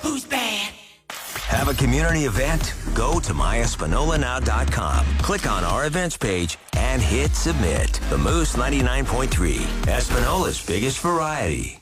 Who's bad? Have a community event? Go to myespinolanow.com. Click on our events page and hit submit. The Moose 99.3, Espinola's biggest variety.